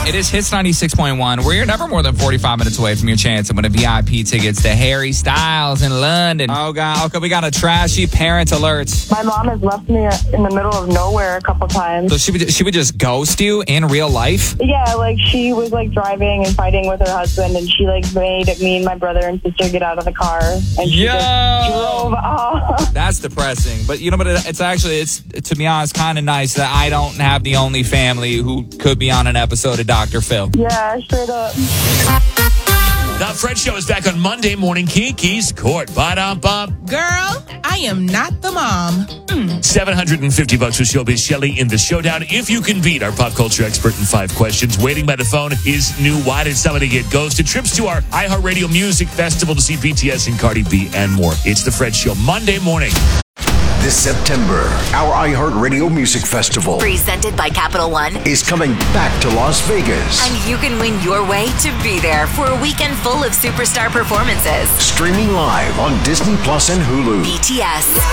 It is Hits 96.1, where you're never more than 45 minutes away from your chance to win a VIP tickets to Harry Styles in London. Oh, God. Okay, we got a trashy parent alert. My mom has left me in the middle of nowhere a couple times. So she would just ghost you in real life? Yeah, like she was like driving and fighting with her husband, and she like made me and my brother and sister get out of the car, and she just drove off. That's depressing. But you know, but it's to be honest, kind of nice that I don't have the only family who could be on an episode of Dr. Phil. Yeah, straight up. The Fred Show is back on Monday morning. Kiki's Court. Ba-dum-bum. Girl, I am not the mom. $750 for Showbiz Shelley in the showdown. If you can beat our pop culture expert in 5 questions, waiting by the phone is new Why Did Somebody Get Ghosted? Trips to our iHeartRadio Music Festival to see BTS and Cardi B and more. It's the Fred Show Monday morning. This September, our iHeartRadio Music Festival, presented by Capital One, is coming back to Las Vegas. And you can win your way to be there for a weekend full of superstar performances. Streaming live on Disney Plus and Hulu. BTS.